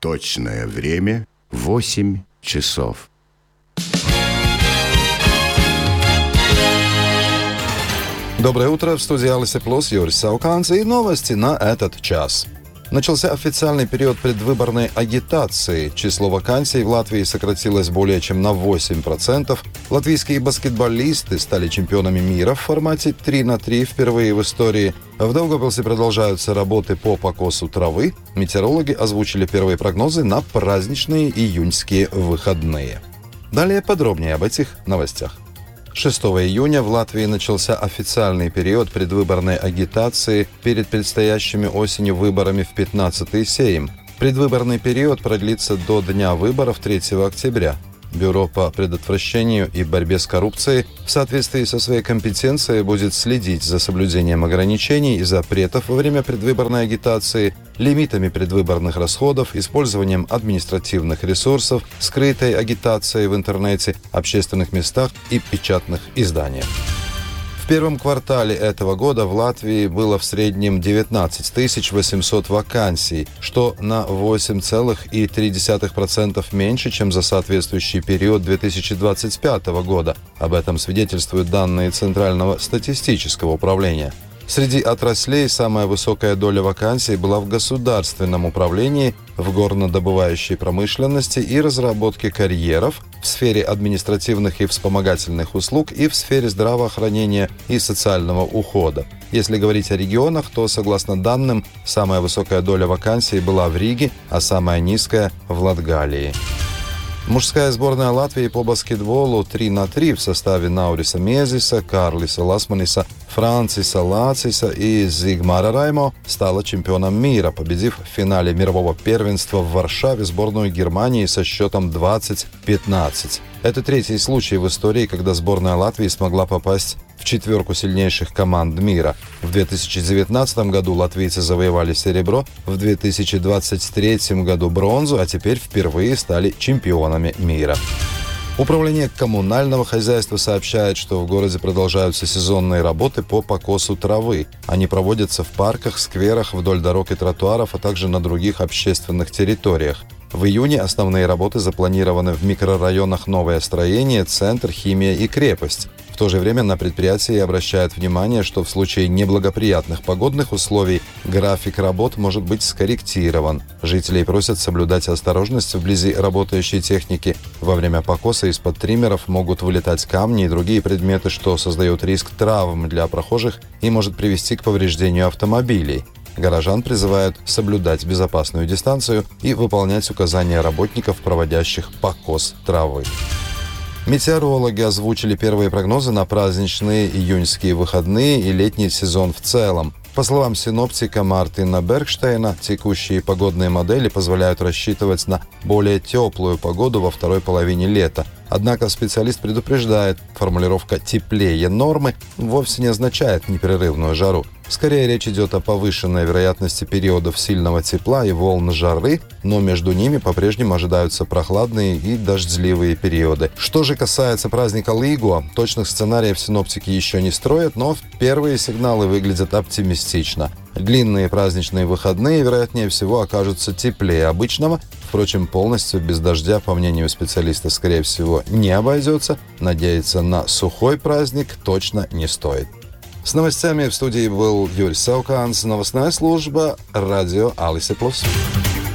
Точное время 8 часов. Доброе утро, в студии Алиса Плюс, Юрис Сауканц и новости на этот час. Начался официальный период предвыборной агитации. Число вакансий в Латвии сократилось более чем на 8%. Латвийские баскетболисты стали чемпионами мира в формате 3-3 впервые в истории. В Даугавпилсе продолжаются работы по покосу травы. Метеорологи озвучили первые прогнозы на праздничные июньские выходные. Далее подробнее об этих новостях. 6 июня в Латвии начался официальный период предвыборной агитации перед предстоящими осенью выборами в 15-й Сейм. Предвыборный период продлится до дня выборов 3 октября. Бюро по предотвращению и борьбе с коррупцией в соответствии со своей компетенцией будет следить за соблюдением ограничений и запретов во время предвыборной агитации, лимитами предвыборных расходов, использованием административных ресурсов, скрытой агитацией в интернете, общественных местах и печатных изданиях. В первом квартале этого года в Латвии было в среднем 19 800 вакансий, что на 8,3% меньше, чем за соответствующий период 2025 года. Об этом свидетельствуют данные Центрального статистического управления. Среди отраслей самая высокая доля вакансий была в государственном управлении, в горнодобывающей промышленности и разработке карьеров, в сфере административных и вспомогательных услуг и в сфере здравоохранения и социального ухода. Если говорить о регионах, то, согласно данным, самая высокая доля вакансий была в Риге, а самая низкая – в Латгалии. Мужская сборная Латвии по баскетболу 3-3 в составе Науриса Мезиса, Карлиса Ласманиса, Франциса Лациса и Зигмара Раймо стала чемпионом мира, победив в финале мирового первенства в Варшаве сборную Германии со счетом 20-15. Это третий случай в истории, когда сборная Латвии смогла попасть в четверку сильнейших команд мира. В 2019 году латвийцы завоевали серебро, в 2023 году бронзу, а теперь впервые стали чемпионами мира. Управление коммунального хозяйства сообщает, что в городе продолжаются сезонные работы по покосу травы. Они проводятся в парках, скверах, вдоль дорог и тротуаров, а также на других общественных территориях. В июне основные работы запланированы в микрорайонах «Новое строение», «Центр», «Химия» и «Крепость». В то же время на предприятии обращают внимание, что в случае неблагоприятных погодных условий график работ может быть скорректирован. Жителей просят соблюдать осторожность вблизи работающей техники. Во время покоса из-под триммеров могут вылетать камни и другие предметы, что создает риск травм для прохожих и может привести к повреждению автомобилей. Горожан призывают соблюдать безопасную дистанцию и выполнять указания работников, проводящих покос травы. Метеорологи озвучили первые прогнозы на праздничные июньские выходные и летний сезон в целом. По словам синоптика Мартина Бергштейна, текущие погодные модели позволяют рассчитывать на более теплую погоду во второй половине лета. Однако специалист предупреждает, формулировка «теплее нормы» вовсе не означает непрерывную жару. Скорее, речь идет о повышенной вероятности периодов сильного тепла и волн жары, но между ними по-прежнему ожидаются прохладные и дождливые периоды. Что же касается праздника Лигуа, точных сценариев синоптики еще не строят, но первые сигналы выглядят оптимистично. Длинные праздничные выходные, вероятнее всего, окажутся теплее обычного. Впрочем, полностью без дождя, по мнению специалиста, скорее всего, не обойдется. Надеяться на сухой праздник точно не стоит. С новостями в студии был Юрис Сауканц, новостная служба «Радио Алиса Плюс».